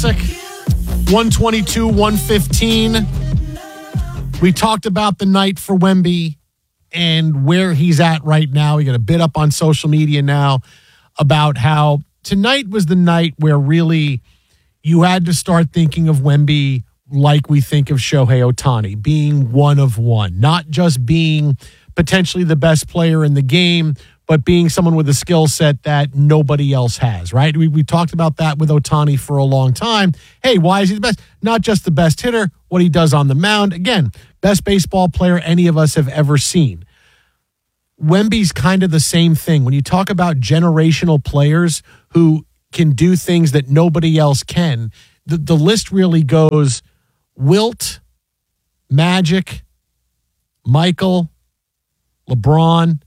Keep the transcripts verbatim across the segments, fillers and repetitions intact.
Classic, one twenty-two, one fifteen. We talked about the night for Wemby and where he's at right now. We got a bit up on social media now about how tonight was the night where really you had to start thinking of Wemby like we think of Shohei Ohtani, being one of one, not just being potentially the best player in the game, but being someone with a skill set that nobody else has, right? We, we talked about that with Ohtani for a long time. Hey, why is he the best? Not just the best hitter, what he does on the mound. Again, best baseball player any of us have ever seen. Wemby's kind of the same thing. When you talk about generational players who can do things that nobody else can, the, the list really goes Wilt, Magic, Michael, LeBron,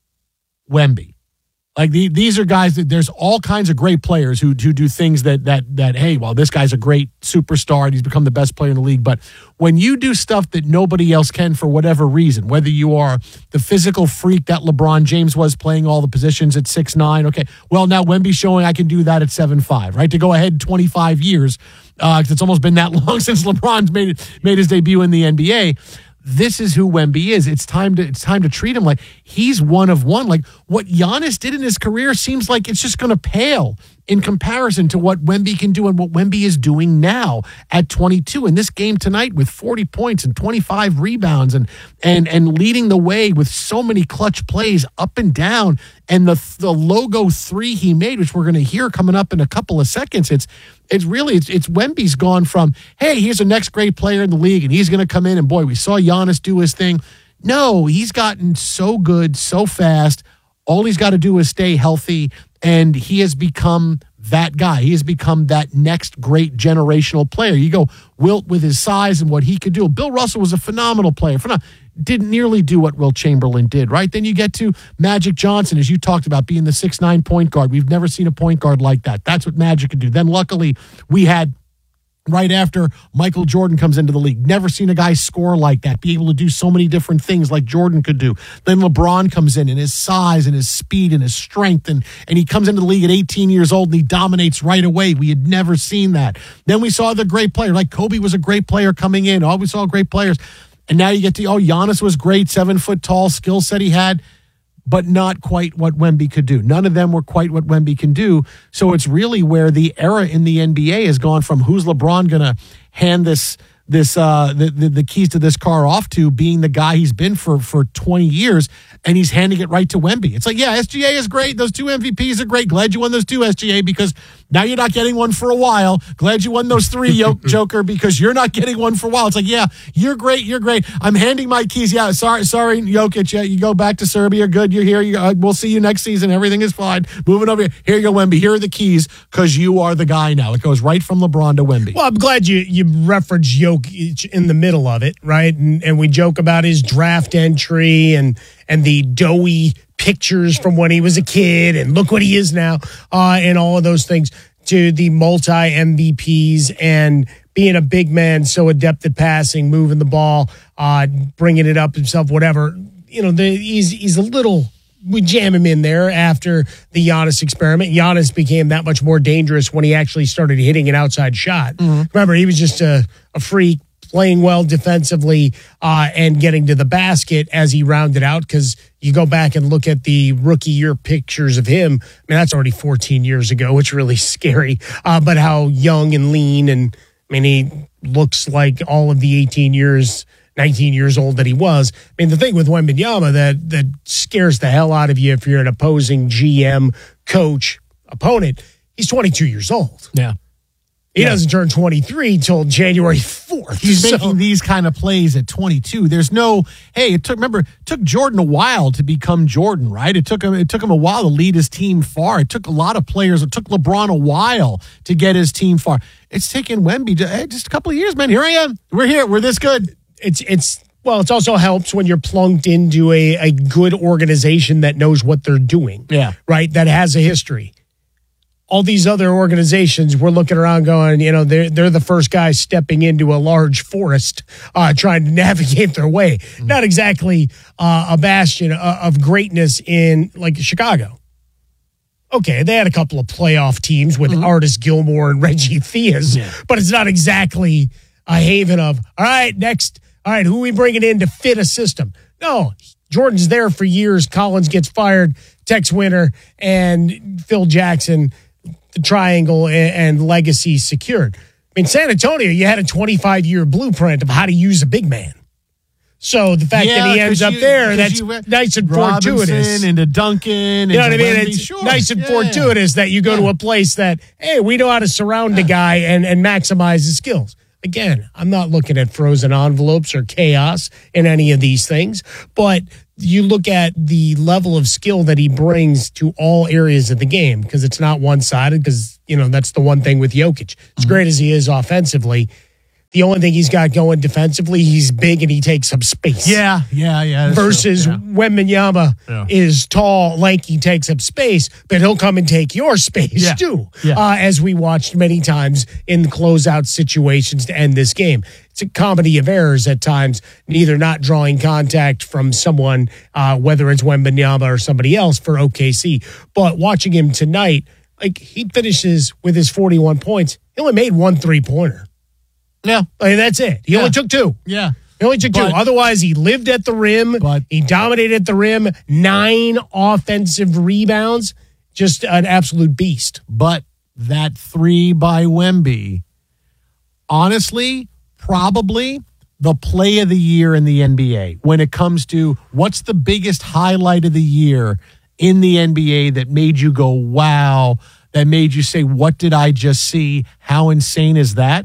Wemby. Like the, these are guys that there's all kinds of great players who, who do things that that that hey, well, this guy's a great superstar and he's become the best player in the league. But when you do stuff that nobody else can for whatever reason, whether you are the physical freak that LeBron James was playing all the positions at six nine, okay, well now Wemby's showing I can do that at seven five, right? To go ahead twenty-five years, uh, because it's almost been that long since LeBron's made it, made his debut in the N B A. This is who Wemby is. It's time to it's time to treat him like he's one of one. Like what Giannis did in his career seems like it's just going to pale in comparison to what Wemby can do and what Wemby is doing now at twenty-two. In this game tonight with forty points and twenty-five rebounds and and and leading the way with so many clutch plays up and down. And the the logo three he made, which we're going to hear coming up in a couple of seconds, it's it's really, it's, it's Wemby's gone from, hey, here's the next great player in the league and he's going to come in and boy, we saw Giannis do his thing. No, he's gotten so good, so fast. All he's got to do is stay healthy and he has become that guy. He has become that next great generational player. You go Wilt with his size and what he could do. Bill Russell was a phenomenal player. Phenom- didn't nearly do what Wilt Chamberlain did, right? Then you get to Magic Johnson, as you talked about, being the six nine point guard. We've never seen a point guard like that. That's what Magic could do. Then luckily we had right after Michael Jordan comes into the league. Never seen a guy score like that, be able to do so many different things like Jordan could do. Then LeBron comes in and his size and his speed and his strength, and, and he comes into the league at eighteen years old and he dominates right away. We had never seen that. Then we saw the great player, like Kobe was a great player coming in. Oh, we saw great players. And now you get to, oh, Giannis was great, seven foot tall, skill set he had, but not quite what Wemby could do. None of them were quite what Wemby can do. So it's really where the era in the N B A has gone from who's LeBron going to hand this this uh, the, the the keys to this car off to, being the guy he's been for for twenty years, and he's handing it right to Wemby. It's like, yeah, S G A is great. Those two M V Ps are great. Glad you won those two, S G A, because now you're not getting one for a while. Glad you won those three, Joker, because you're not getting one for a while. It's like, yeah, you're great. You're great. I'm handing my keys. Yeah, sorry, sorry, Jokic. Yeah, you go back to Serbia. Good. You're here. You, uh, we'll see you next season. Everything is fine. Moving over here. Here you go, Wemby. Here are the keys because you are the guy now. It goes right from LeBron to Wemby. Well, I'm glad you you reference Jokic in the middle of it, right? And, and we joke about his draft entry and and the doughy pictures from when he was a kid and look what he is now, uh, and all of those things, to the multi-M V Ps and being a big man, so adept at passing, moving the ball, uh, bringing it up himself, whatever. You know, the, he's he's a little, we jam him in there after the Giannis experiment. Giannis became that much more dangerous when he actually started hitting an outside shot. Mm-hmm. Remember, he was just a, a freak, playing well defensively uh, and getting to the basket as he rounded out, because you go back and look at the rookie year pictures of him. I mean, that's already fourteen years ago. It's really scary. Uh, but how young and lean, and I mean, he looks like all of the eighteen years, nineteen years old that he was. I mean, the thing with Wembanyama that, that scares the hell out of you if you're an opposing G M, coach, opponent, he's twenty-two years old. Yeah. He yeah. doesn't turn twenty-three until January fourth. He's so. making these kind of plays at twenty-two. There's no, hey, it took, remember, it took Jordan a while to become Jordan, right? It took him, it took him a while to lead his team far. It took a lot of players. It took LeBron a while to get his team far. It's taken Wemby to, hey, just a couple of years, man. Here I am. We're here. We're this good. It's, it's, well, it also helps when you're plunked into a, a good organization that knows what they're doing. Yeah. Right? That has a history. All these other organizations, we're looking around going, you know, they're, they're the first guys stepping into a large forest, uh, trying to navigate their way. Mm-hmm. Not exactly uh, a bastion of greatness in, like, Chicago. Okay, they had a couple of playoff teams with mm-hmm. Artis Gilmore and Reggie Theus, yeah. but it's not exactly a haven of, all right, next, all right, who are we bringing in to fit a system? No, Jordan's there for years. Collins gets fired, Tex Winter, and Phil Jackson, the triangle and, and legacy secured. In San Antonio, you had a twenty-five-year blueprint of how to use a big man. So the fact yeah, that he ends up you, there, that's you, nice and Robinson fortuitous. Into Duncan. You know what I mean? Wemby, it's sure. nice and yeah. fortuitous that you go yeah. to a place that, hey, we know how to surround yeah. a guy and, and maximize his skills. Again, I'm not looking at frozen envelopes or chaos in any of these things, but you look at the level of skill that he brings to all areas of the game, because it's not one-sided, because, you know, that's the one thing with Jokic. As mm-hmm. great as he is offensively, the only thing he's got going defensively, he's big and he takes up space. Yeah, yeah, yeah. Versus yeah. Wembanyama yeah. is tall, lanky, takes up space, but he'll come and take your space yeah. too, yeah. Uh, as we watched many times in closeout situations to end this game. It's a comedy of errors at times, neither not drawing contact from someone, uh, whether it's Wembanyama or somebody else for O K C. But watching him tonight, like he finishes with his forty-one points. He only made one three-pointer. Yeah. I mean, that's it. He yeah. only took two. Yeah. He only took but, two. Otherwise, he lived at the rim. But, he dominated the rim. Nine offensive rebounds. Just an absolute beast. But that three by Wemby, honestly, probably the play of the year in the N B A when it comes to what's the biggest highlight of the year in the N B A that made you go, wow, that made you say, what did I just see? How insane is that?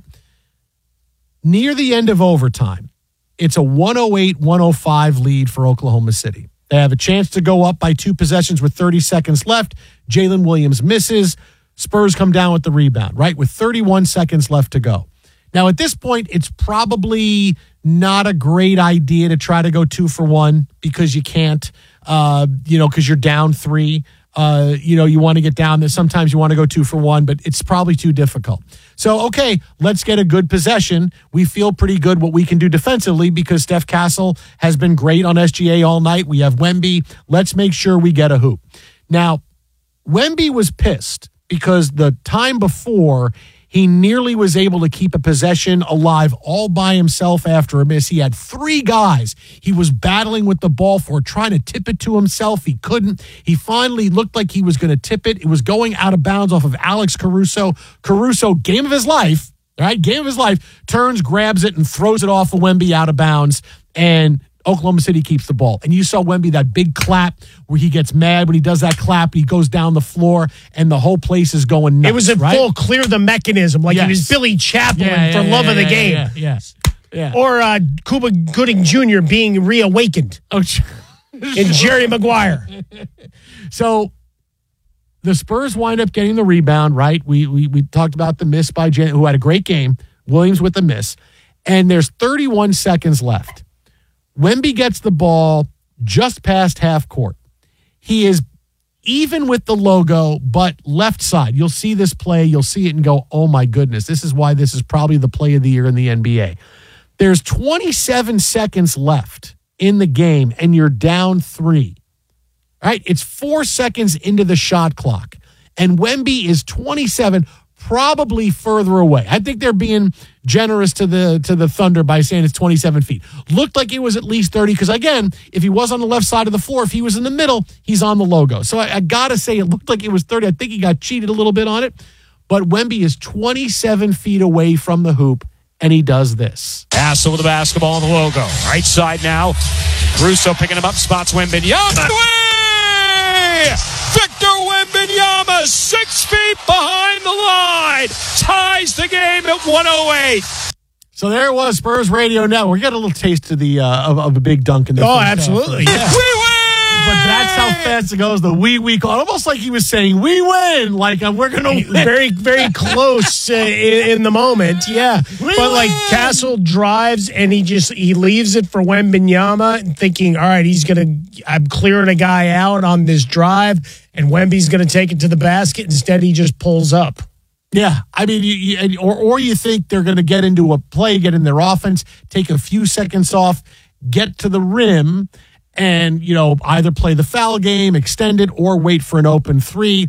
Near the end of overtime, it's a one oh eight one oh five lead for Oklahoma City. They have a chance to go up by two possessions with thirty seconds left. Jalen Williams misses. Spurs come down with the rebound, right, with thirty-one seconds left to go. Now, at this point, it's probably not a great idea to try to go two for one because you can't, uh, you know, because you're down three. Uh, you know, you want to get down there. Sometimes you want to go two for one, but it's probably too difficult. So, okay, let's get a good possession. We feel pretty good what we can do defensively because Steph Castle has been great on S G A all night. We have Wemby. Let's make sure we get a hoop. Now, Wemby was pissed because the time before he nearly was able to keep a possession alive all by himself after a miss. He had three guys he was battling with the ball for, trying to tip it to himself. He couldn't. He finally looked like he was going to tip it. It was going out of bounds off of Alex Caruso. Caruso, game of his life, right? Game of his life, turns, grabs it, and throws it off of Wemby out of bounds. And Oklahoma City keeps the ball. And you saw Wemby, that big clap where he gets mad when he does that clap. He goes down the floor and the whole place is going nuts. It was a right? full clear the mechanism like yes. he was Billy Chaplin yeah, yeah, for yeah, love yeah, of the yeah, game. Yeah, yeah, yes. Yeah. Or uh, Cuba Gooding Junior being reawakened. Oh, and Jerry Maguire. So the Spurs wind up getting the rebound, right? We we we talked about the miss by Jan, who had a great game. Williams with the miss. And there's thirty-one seconds left. Wemby gets the ball just past half court. He is even with the logo, but left side. You'll see this play. You'll see it and go, oh, my goodness. This is why this is probably the play of the year in the N B A. There's twenty-seven seconds left in the game, and you're down three. All right? It's four seconds into the shot clock, and Wemby is twenty-seven, probably further away. I think they're being generous to the to the Thunder by saying it's twenty-seven feet. Looked like it was at least thirty because, again, if he was on the left side of the floor, if he was in the middle, he's on the logo. So I, I got to say it looked like it was thirty. I think he got cheated a little bit on it. But Wemby is twenty-seven feet away from the hoop, and he does this. Castle with the basketball on the logo. Right side now. Caruso picking him up, spots Wembanyama. Way! Victor Wembanyama, six feet behind the line, ties the game at one oh eight. So there it was, Spurs Radio Network. We got a little taste of the uh, of, of a big dunk in there. Oh, absolutely. Yeah. We win! But that's how fast it goes. The wee wee call, almost like he was saying, "We win!" Like uh, we're gonna win. Very, very close uh, in, in the moment. Yeah, we but win! Like Castle drives and he just he leaves it for Wembanyama, thinking, "All right, he's gonna. I'm clearing a guy out on this drive, and Wemby's gonna take it to the basket." Instead, he just pulls up. Yeah, I mean, you, you, or or you think they're going to get into a play, get in their offense, take a few seconds off, get to the rim, and, you know, either play the foul game, extend it, or wait for an open three.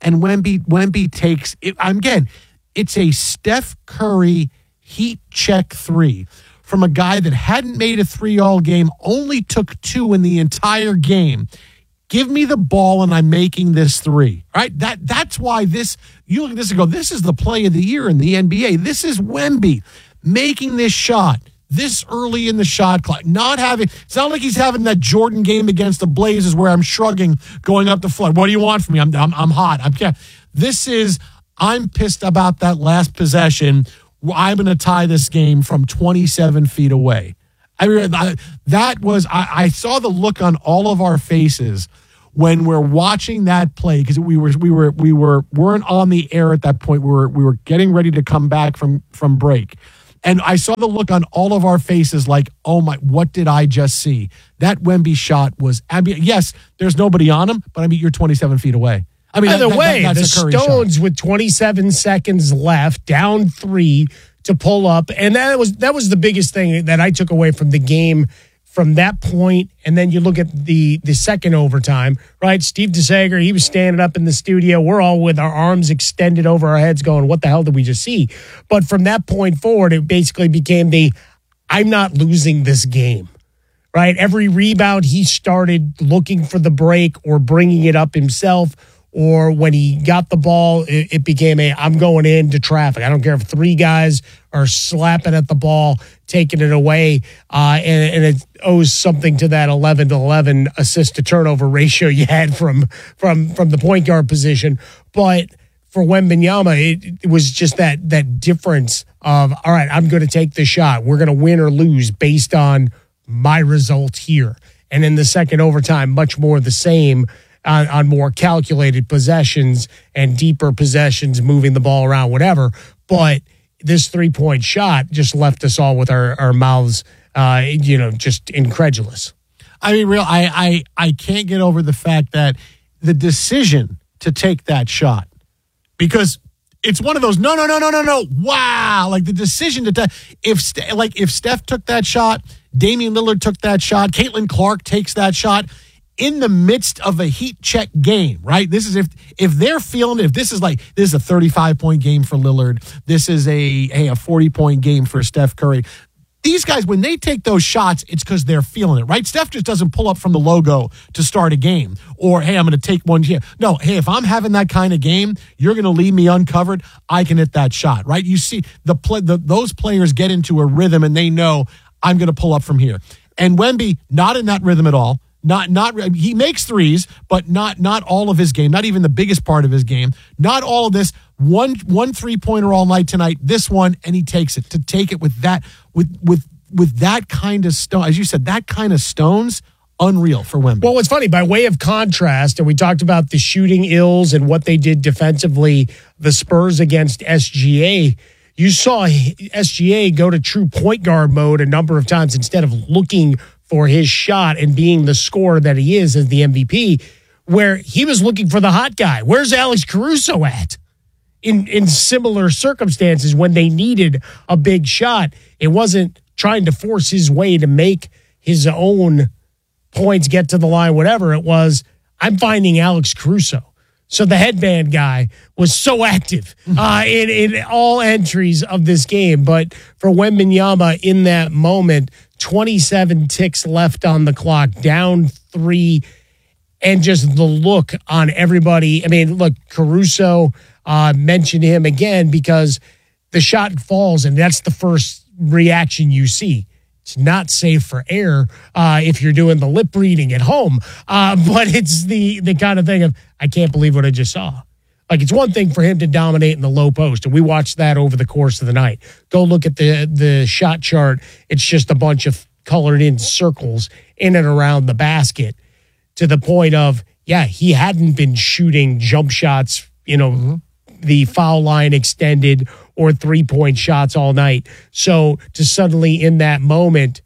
and Wemby Wemby takes it. Again, it's a Steph Curry heat check three from a guy that hadn't made a three all game, only took two in the entire game. Give me the ball and I'm making this three. Right? That that's why this, you look at this and go, this is the play of the year in the N B A. This is Wemby making this shot this early in the shot clock. Not having, it's not like he's having that Jordan game against the Blazers where I'm shrugging, going up the floor. What do you want from me? I'm I'm, I'm hot. I'm This is, I'm pissed about that last possession. I'm going to tie this game from twenty-seven feet away. I mean, I, that was, I, I saw the look on all of our faces when we're watching that play, because we were, we were, we were, weren't on the air at that point. We were, we were getting ready to come back from, from break. And I saw the look on all of our faces like, oh my, what did I just see? That Wemby shot was, I mean, yes, there's nobody on him, but I mean, you're twenty-seven feet away. I mean, either that, way, that, that, the Stones shot. with twenty-seven seconds left, down three to pull up, and that was that was the biggest thing that I took away from the game from that point. And then you look at the the second overtime, right? Steve DeSager, he was standing up in the studio. We're all with our arms extended over our heads, going, "What the hell did we just see?" But from that point forward, it basically became the, "I'm not losing this game." Right? Every rebound, he started looking for the break or bringing it up himself. Or when he got the ball, it, it became a, I'm going into traffic. I don't care if three guys are slapping at the ball, taking it away, uh, and, and it owes something to that eleven to eleven assist to turnover ratio you had from from from the point guard position. But for Wembanyama, it, it was just that that difference of, all right, I'm going to take the shot. We're going to win or lose based on my result here. And in the second overtime, much more the same. On, on more calculated possessions and deeper possessions, moving the ball around, whatever. But this three-point shot just left us all with our, our mouths, uh, you know, just incredulous. I mean, real. I, I I can't get over the fact that the decision to take that shot, because it's one of those, no, no, no, no, no, no, wow. Like the decision to take, if, like if Steph took that shot, Damian Lillard took that shot, Caitlin Clark takes that shot, in the midst of a heat check game, right? This is if if they're feeling, if this is like, this is a thirty-five point game for Lillard, this is a, hey, a forty point game for Steph Curry. These guys, when they take those shots, it's because they're feeling it, right? Steph just doesn't pull up from the logo to start a game, or, hey, I'm going to take one here. No, hey, if I'm having that kind of game, you're going to leave me uncovered, I can hit that shot, right? You see, the, play, the those players get into a rhythm, and they know, I'm going to pull up from here. And Wemby, not in that rhythm at all. Not, not he makes threes, but not, not all of his game. Not even the biggest part of his game. Not all of this. One, one three pointer all night tonight. This one, and he takes it. To take it with that, with, with, with that kind of stone, as you said, that kind of stones. Unreal for Wemby. Well, what's funny, by way of contrast, and we talked about the shooting ills and what they did defensively, the Spurs against S G A. You saw S G A go to true point guard mode a number of times instead of looking for his shot and being the scorer that he is as the M V P, where he was looking for the hot guy. Where's Alex Caruso at? In in similar circumstances when they needed a big shot, it wasn't trying to force his way to make his own points, get to the line, whatever. It was, I'm finding Alex Caruso. So the headband guy was so active uh, in, in all entries of this game. But for Wembanyama in that moment, twenty-seven ticks left on the clock, down three, and just the look on everybody. I mean, look, Caruso uh, mentioned him again because the shot falls, and that's the first reaction you see. It's not safe for air uh, if you're doing the lip reading at home, uh, but it's the the kind of thing of, I can't believe what I just saw. Like, it's one thing for him to dominate in the low post, and we watched that over the course of the night. Go look at the the shot chart. It's just a bunch of colored in circles in and around the basket, to the point of, yeah, he hadn't been shooting jump shots, you know, mm-hmm. the foul line extended or three-point shots all night. So to suddenly in that moment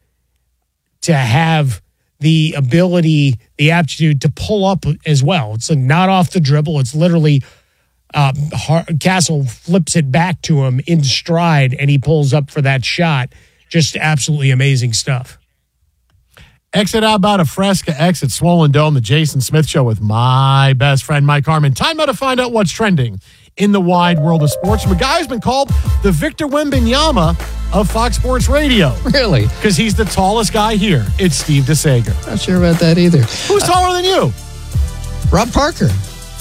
to have the ability, the aptitude to pull up as well. It's not off the dribble. It's literally uh, Castle flips it back to him in stride, and he pulls up for that shot. Just absolutely amazing stuff. Exit out about a Fresca, exit Swollen Dome, the Jason Smith Show with my best friend, Mike Harmon. Time now to find out what's trending in the wide world of sports from a guy who's been called the Victor Wembanyama of Fox Sports Radio. Really? Because he's the tallest guy here. It's Steve DeSager. Not sure about that either. Who's taller than you? Rob Parker.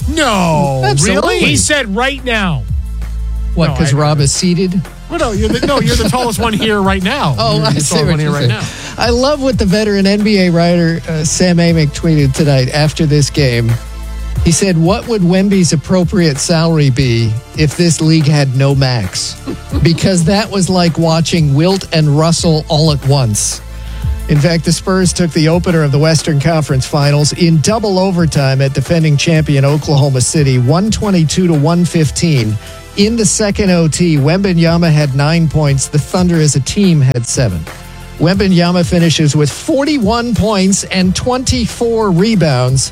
No, Absolutely. really? He said right now. What, No, because I- Rob is seated? Well, no, you're the, no, you're the tallest one here right now. Oh, you're I the see tallest what one here you're right saying. now. I love what the veteran N B A writer uh, Sam Amick tweeted tonight after this game. He said, what would Wemby's appropriate salary be if this league had no max? Because that was like watching Wilt and Russell all at once. In fact, the Spurs took the opener of the Western Conference Finals in double overtime at defending champion Oklahoma City, one twenty-two to one fifteen. In the second O T, Wembanyama had nine points. The Thunder as a team had seven. Wembanyama finishes with forty-one points and twenty-four rebounds.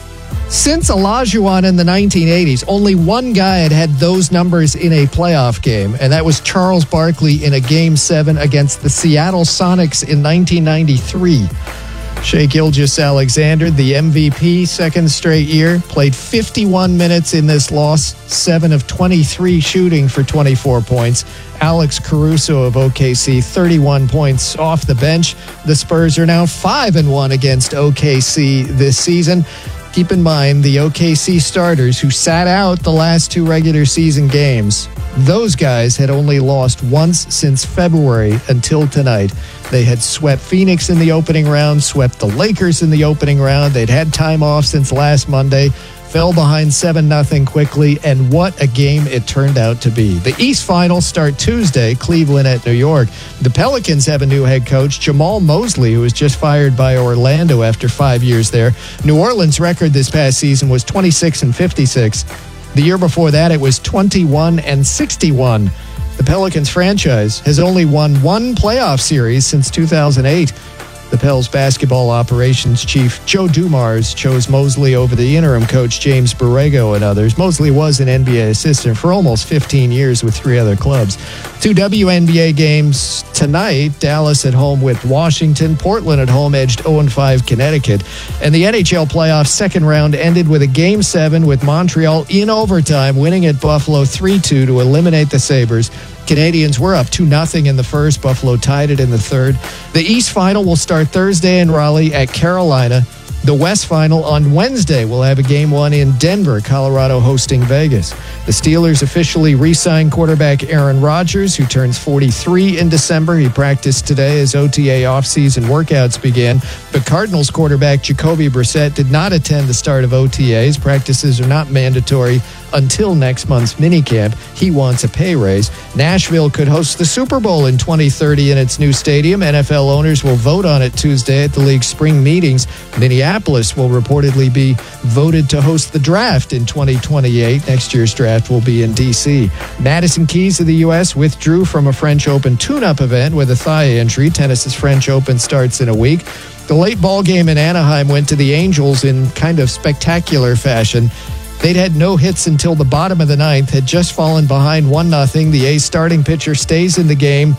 Since Olajuwon in the nineteen eighties, only one guy had had those numbers in a playoff game, and that was Charles Barkley in a Game seven against the Seattle Sonics in nineteen ninety-three. Shai Gilgeous-Alexander, the M V P second straight year, played fifty-one minutes in this loss, seven of twenty-three shooting for twenty-four points. Alex Caruso of O K C, thirty-one points off the bench. The Spurs are now five and one against O K C this season. Keep in mind, the O K C starters who sat out the last two regular season games, those guys had only lost once since February until tonight. They had swept Phoenix in the opening round, swept the Lakers in the opening round. They'd had time off since last Monday, fell behind seven nothing quickly, and what a game it turned out to be. The East Finals start Tuesday, Cleveland at New York. The Pelicans have a new head coach, Jamal Mosley, who was just fired by Orlando after five years there. New Orleans' record this past season was twenty-six and fifty-six. The year before that, it was twenty-one and sixty-one. The Pelicans franchise has only won one playoff series since two thousand eight. The Pels basketball operations chief Joe Dumars chose Mosley over the interim coach James Borrego and others. Mosley was an N B A assistant for almost fifteen years with three other clubs. Two W N B A games tonight. Dallas at home with Washington. Portland at home edged oh and five Connecticut. And the N H L playoffs second round ended with a game seven with Montreal in overtime, winning at Buffalo three two to eliminate the Sabres. Canadians were up two nothing in the first. Buffalo tied it in the third. The East Final will start Thursday in Raleigh at Carolina. The West Final on Wednesday will have a game one in Denver, Colorado hosting Vegas. The Steelers officially re-signed quarterback Aaron Rodgers, who turns forty-three in December. He practiced today as O T A offseason workouts began. But Cardinals quarterback Jacoby Brissett did not attend the start of O T As. Practices are not mandatory until next month's minicamp. He wants a pay raise. Nashville could host the Super Bowl in twenty thirty in its new stadium. N F L owners will vote on it Tuesday at the league's spring meetings. Minneapolis will reportedly be voted to host the draft in twenty twenty-eight. Next year's draft will be in D C. Madison Keys of the U S withdrew from a French Open tune-up event with a thigh injury. Tennis's French Open starts in a week. The late ball game in Anaheim went to the Angels in kind of spectacular fashion. They'd had no hits until the bottom of the ninth, had just fallen behind one nothing. The A's starting pitcher stays in the game.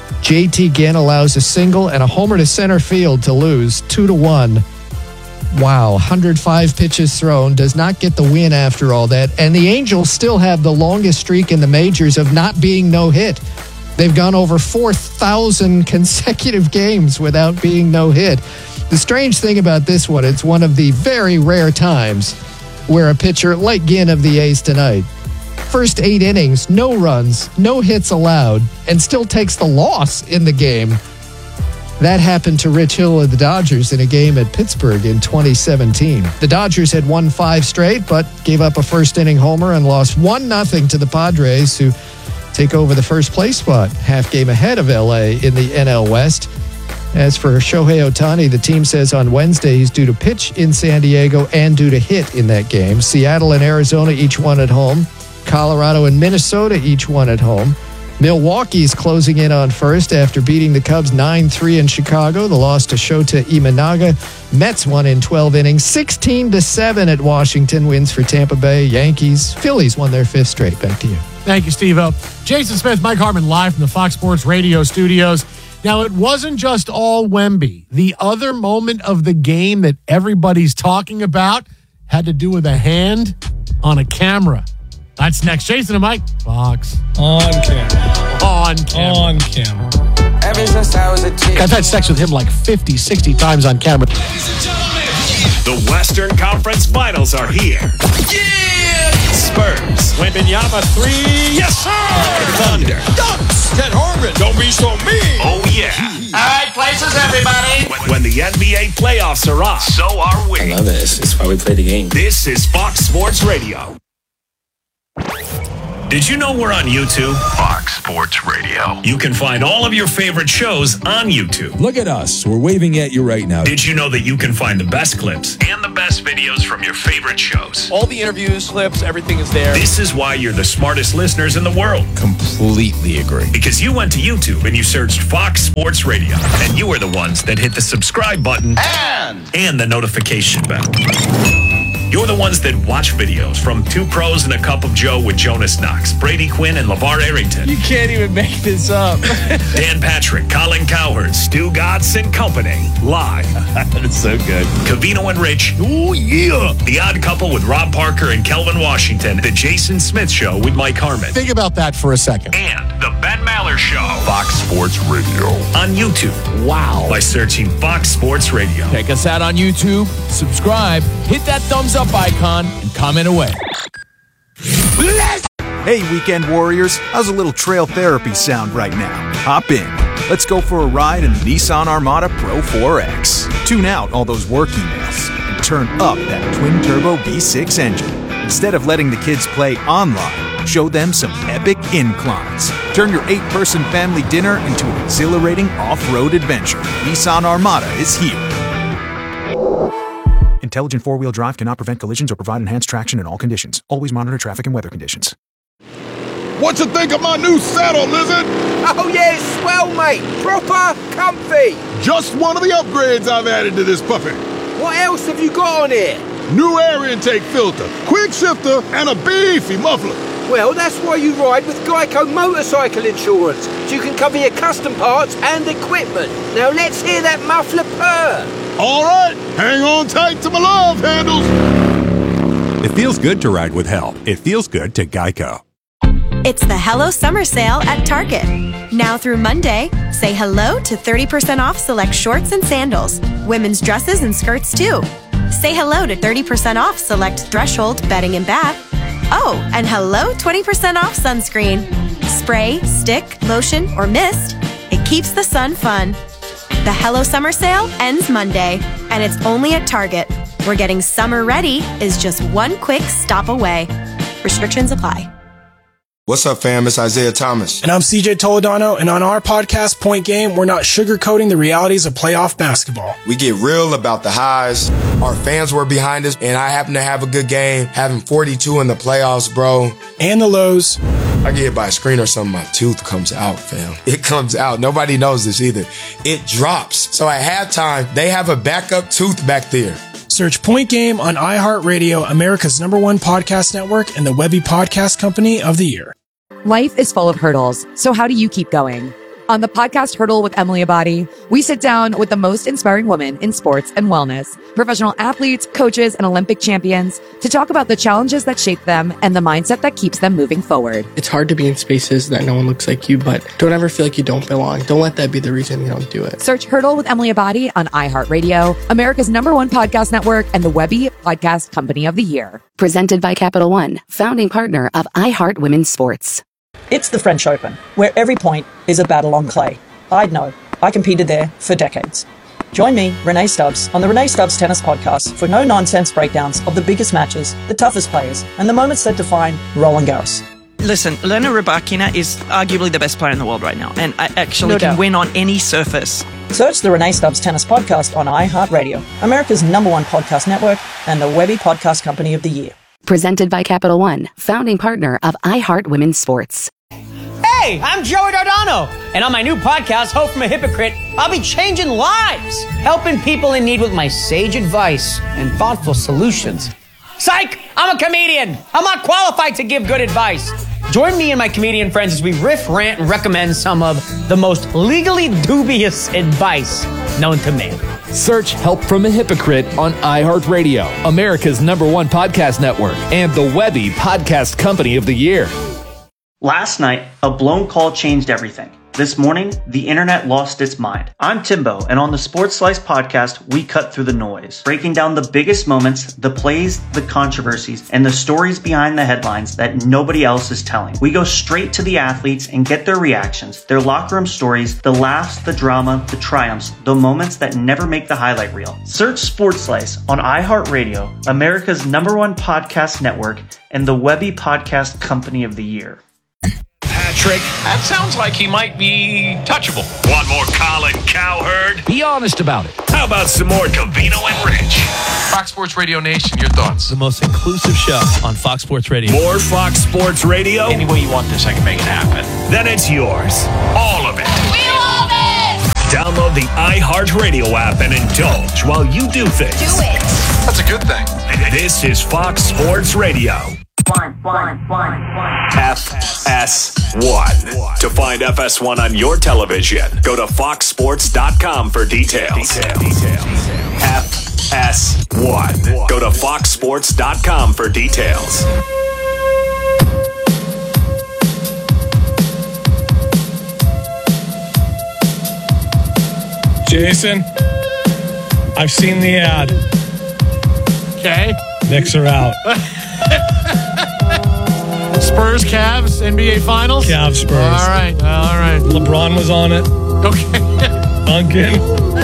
J T Ginn allows a single and a homer to center field to lose two to one. Wow, one hundred five pitches thrown, does not get the win after all that. And the Angels still have the longest streak in the majors of not being no-hit. They've gone over four thousand consecutive games without being no-hit. The strange thing about this one, it's one of the very rare times where a pitcher like Ginn of the A's tonight, first eight innings, no runs, no hits allowed, and still takes the loss in the game. That happened to Rich Hill of the Dodgers in a game at Pittsburgh in twenty seventeen. The Dodgers had won five straight, but gave up a first-inning homer and lost one nothing to the Padres, who take over the first-place spot, half game ahead of L A in the N L West. As for Shohei Ohtani, the team says on Wednesday he's due to pitch in San Diego and due to hit in that game. Seattle and Arizona, each one at home. Colorado and Minnesota, each one at home. Milwaukee's closing in on first after beating the Cubs nine three in Chicago. The loss to Shota Imanaga. Mets won in twelve innings, sixteen to seven at Washington. Wins for Tampa Bay. Yankees. Phillies won their fifth straight. Back to you. Thank you, Steve-O. Jason Smith, Mike Harmon, live from the Fox Sports Radio studios. Now, it wasn't just all Wemby. The other moment of the game that everybody's talking about had to do with a hand on a camera. That's next. Jason and Mike, Fox. On camera. On camera. On camera. Ever since I was a kid. I've had sex with him like fifty, sixty times on camera. The Western Conference Finals are here. Yeah! Spurs. Wembanyama three. Yes, sir! Thunder. Dunks. Ted Harmon. Don't be so mean. Oh, yeah. All right, places, everybody. When, when the N B A playoffs are on, so are we. I love it. It's, it's why we play the game. This is Fox Sports Radio. Did you know we're on YouTube? Fox Sports Radio. You can find all of your favorite shows on YouTube. Look at us. We're waving at you right now. Did you know that you can find the best clips and the best videos from your favorite shows? All the interviews, clips, everything is there. This is why you're the smartest listeners in the world. Completely agree. Because you went to YouTube and you searched Fox Sports Radio. And you are the ones that hit the subscribe button And, and the notification bell. You're the ones that watch videos from Two Pros and a Cup of Joe with Jonas Knox, Brady Quinn, and LeVar Arrington. You can't even make this up. Dan Patrick, Colin Cowherd, Stu Gatz and Company. Live. That's so good. Covino and Rich. Oh, yeah. The Odd Couple with Rob Parker and Kelvin Washington. The Jason Smith Show with Mike Harmon. Think about that for a second. And the Ben Maller Show. Fox Sports Radio. On YouTube. Wow. By searching Fox Sports Radio. Check us out on YouTube, subscribe, hit that thumbs up icon, and comment away. Hey, Weekend Warriors. How's a little trail therapy sound right now? Hop in. Let's go for a ride in the Nissan Armada Pro four X. Tune out all those work emails and turn up that twin-turbo V six engine. Instead of letting the kids play online, show them some epic inclines. Turn your eight-person family dinner into an exhilarating off-road adventure. Nissan Armada is here. Intelligent four-wheel drive cannot prevent collisions or provide enhanced traction in all conditions. Always monitor traffic and weather conditions. What you think of my new saddle, Lizard? oh, yeah, it's swell, mate. Proper comfy. Just one of the upgrades I've added to this puppy. What else have you got on here? New air intake filter, quick shifter, and a beefy muffler. Well, that's why you ride with Geico Motorcycle Insurance, so you can cover your custom parts and equipment. Now let's hear that muffler purr. All right, hang on tight to my love handles. It feels good to ride with help. It feels good to Geico. It's the Hello Summer Sale at Target. Now through Monday, say hello to thirty percent off select shorts and sandals, women's dresses and skirts too. Say hello to thirty percent off select Threshold bedding and bath. Oh, and hello twenty percent off sunscreen. Spray, stick, lotion, or mist. It keeps the sun fun. The Hello Summer Sale ends Monday, and it's only at Target, where getting summer ready is just one quick stop away. Restrictions apply. What's up, fam? It's Isaiah Thomas. And I'm C J Toledano, and on our podcast, Point Game, we're not sugarcoating the realities of playoff basketball. We get real about the highs. Our fans were behind us, and I happen to have a good game, having forty-two in the playoffs, bro. And the lows. I get hit by a screen or something, my tooth comes out, fam. It comes out. Nobody knows this either. It drops. So at halftime, they have a backup tooth back there. Search Point Game on iHeartRadio, America's number one podcast network, and the Webby Podcast Company of the Year. Life is full of hurdles, so how do you keep going? On the podcast Hurdle with Emily Abadi, we sit down with the most inspiring women in sports and wellness, professional athletes, coaches, and Olympic champions to talk about the challenges that shape them and the mindset that keeps them moving forward. It's hard to be in spaces that no one looks like you, but don't ever feel like you don't belong. Don't let that be the reason you don't do it. Search Hurdle with Emily Abadi on iHeartRadio, America's number one podcast network, and the Webby Podcast Company of the Year. Presented by Capital One, founding partner of iHeart Women's Sports. It's the French Open, where every point is a battle on clay. I'd know. I competed there for decades. Join me, Renee Stubbs, on the Renee Stubbs Tennis Podcast for no-nonsense breakdowns of the biggest matches, the toughest players, and the moments that define Roland Garros. Listen, Elena Rybakina is arguably the best player in the world right now, and I actually No can doubt. win on any surface. Search the Renee Stubbs Tennis Podcast on iHeartRadio, America's number one podcast network, and the Webby Podcast Company of the Year. Presented by Capital One, founding partner of iHeart Women's Sports. Hey, I'm Joey Dardano, and on my new podcast, Hope from a Hypocrite, I'll be changing lives, helping people in need with my sage advice and thoughtful solutions. Psych! I'm a comedian. I'm not qualified to give good advice. Join me and my comedian friends as we riff, rant, and recommend some of the most legally dubious advice known to man. Search Help from a Hypocrite on iHeartRadio, America's number one podcast network, and the Webby Podcast Company of the Year. Last night, a blown call changed everything. This morning, the internet lost its mind. I'm Timbo, and on the Sports Slice podcast, we cut through the noise, breaking down the biggest moments, the plays, the controversies, and the stories behind the headlines that nobody else is telling. We go straight to the athletes and get their reactions, their locker room stories, the laughs, the drama, the triumphs, the moments that never make the highlight reel. Search Sports Slice on iHeartRadio, America's number one podcast network, and the Webby Podcast Company of the Year. Patrick, that sounds like he might be touchable. Want more Colin Cowherd? Be honest about it. How about some more Covino and Rich? Fox Sports Radio Nation, your thoughts? The most inclusive show on Fox Sports Radio. More Fox Sports Radio? Any way you want this, I can make it happen. Then it's yours. All of it. We love it! Download the iHeartRadio app and indulge while you do things. Do it. That's a good thing. This is Fox Sports Radio. One, one, one, one. F S one. To find F S one on your television, go to fox sports dot com for details. Details. F S one. Go to fox sports dot com for details. Jason, I've seen the ad. Okay. Knicks are out. Spurs, Cavs, N B A Finals? Cavs, Spurs. All right, all right. LeBron was on it. Okay. Duncan.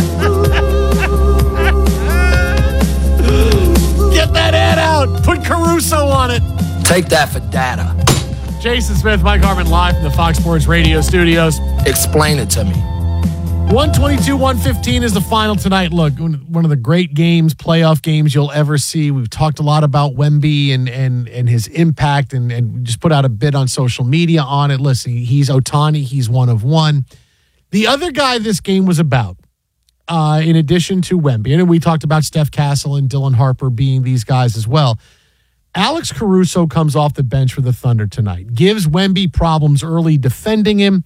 Get that ad out. Put Caruso on it. Take that for data. Jason Smith, Mike Harmon, live from the Fox Sports Radio studios. Explain it to me. one twenty-two one fifteen is the final tonight. Look, one of the great games, playoff games you'll ever see. We've talked a lot about Wemby and and and his impact, and, and just put out a bit on social media on it. Listen, he's Ohtani. He's one of one. The other guy this game was about, uh, in addition to Wemby, and we talked about Steph Castle and Dylan Harper being these guys as well. Alex Caruso comes off the bench for the Thunder tonight, gives Wemby problems early defending him.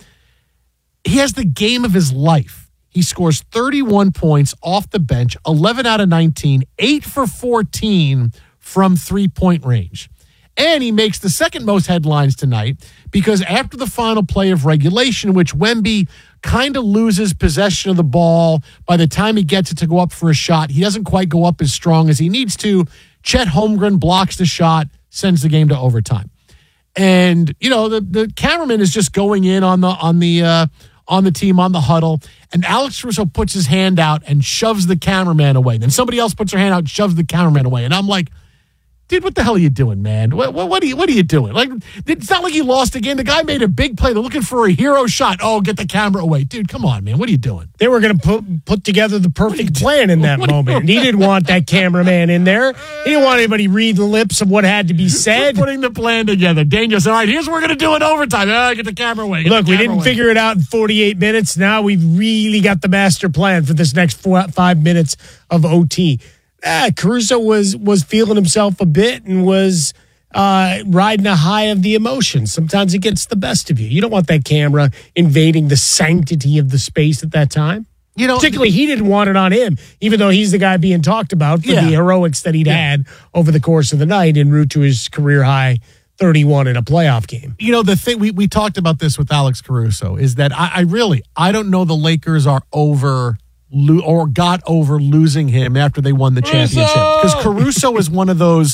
He has the game of his life. He scores thirty-one points off the bench, eleven out of nineteen, eight for fourteen from three-point range. And he makes the second most headlines tonight because after the final play of regulation, in which Wemby kind of loses possession of the ball, by the time he gets it to go up for a shot, he doesn't quite go up as strong as he needs to. Chet Holmgren blocks the shot, sends the game to overtime. And, you know, the, the cameraman is just going in on the on the uh, on the team, on the huddle, and Alex Caruso puts his hand out and shoves the cameraman away. Then somebody else puts their hand out and shoves the cameraman away. And I'm like, dude, what the hell are you doing, man? What, what, what, are you, what are you doing? Like, it's not like you lost again. The guy made a big play. They're looking for a hero shot. Oh, get the camera away. Dude, come on, man. What are you doing? They were going to put put together the perfect plan in that moment. And he didn't want that cameraman in there. He didn't want anybody read the lips of what had to be said. Putting the plan together. Daniel said, all right, here's what we're going to do in overtime. Ah, get the camera away. Get Look, the we camera didn't away. figure it out in forty-eight minutes. Now we've really got the master plan for this next four, five minutes of O T. Ah, Caruso was was feeling himself a bit and was uh, riding a high of the emotions. Sometimes it gets the best of you. You don't want that camera invading the sanctity of the space at that time. You know, particularly he didn't want it on him, even though he's the guy being talked about for Yeah. the heroics that he'd Yeah. had over the course of the night en route to his career high thirty-one in a playoff game. You know, the thing, we, we talked about this with Alex Caruso, is that I, I really, I don't know the Lakers are over lo- or got over losing him after they won the championship. Because Caruso is one of those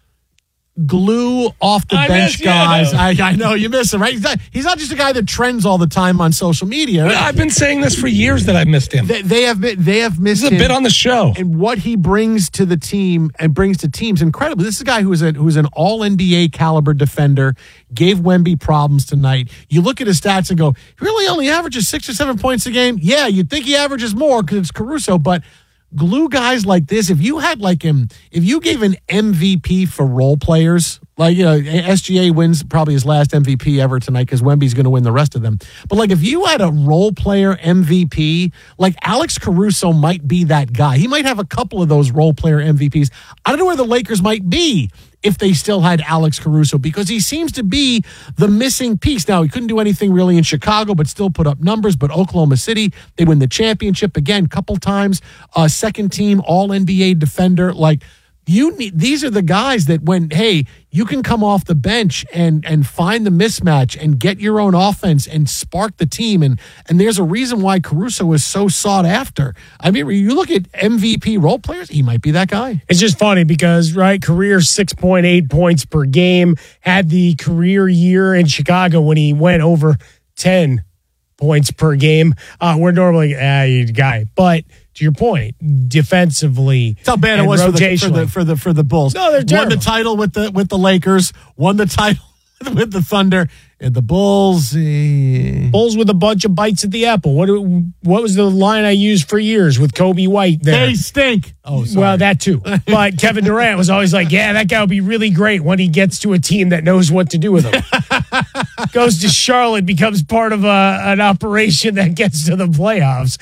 glue off the I bench miss you. guys. I, I know you miss him, right? He's not, he's not just a guy that trends all the time on social media. I've been saying this for years that I missed him. They, they have been, they have missed This is a him, bit on the show. and what he brings to the team and brings to teams incredibly. This is a guy who is a who's an all N B A caliber defender. Gave Wemby problems tonight. You look at his stats and go, he really only averages six or seven points a game. Yeah, you'd think he averages more because it's Caruso, but glue guys like this. If you had like him, if you gave an M V P for role players, like, you know, S G A wins probably his last M V P ever tonight because Wemby's going to win the rest of them. But like, if you had a role player M V P, like Alex Caruso might be that guy. He might have a couple of those role player M V Ps. I don't know where the Lakers might be if they still had Alex Caruso, because he seems to be the missing piece. Now, he couldn't do anything really in Chicago, but still put up numbers. But Oklahoma City, they win the championship again, couple times. Uh, second team All N B A defender. Like, you need, these are the guys that when, hey, you can come off the bench and and find the mismatch and get your own offense and spark the team. And and there's a reason why Caruso is so sought after. I mean, you look at M V P role players, he might be that guy. It's just funny because, right, career six point eight points per game, had the career year in Chicago when he went over ten points per game. Uh, we're normally a uh, guy, but to your point, defensively, that's how bad it was for the, for the for the for the Bulls. No, they're terrible. Won the title with the with the Lakers. Won the title with the Thunder. And the Bulls. Eh. Bulls with a bunch of bites at the apple. What what was the line I used for years with Kobe White there? They stink. Oh, sorry. Well, that too. But Kevin Durant was always like, yeah, that guy will be really great when he gets to a team that knows what to do with him. Goes to Charlotte, becomes part of a, an operation that gets to the playoffs.